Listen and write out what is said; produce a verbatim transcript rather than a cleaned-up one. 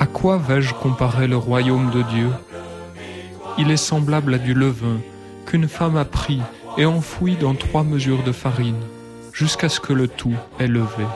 À quoi vais-je comparer le royaume de Dieu? Il est semblable à du levain qu'une femme a pris et enfoui dans trois mesures de farine, jusqu'à ce que le tout est levé.